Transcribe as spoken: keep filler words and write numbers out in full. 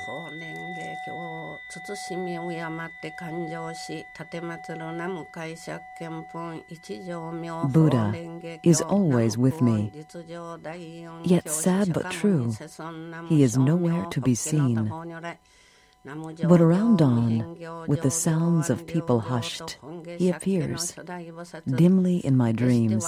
法蓮華経慎み敬って感情し立祀る南無解釈見本一条明法蓮華経 is always with me. Yet sad but true, he is nowhere to be seen. But around dawn, with the sounds of people hushed, he appears, dimly in my dreams.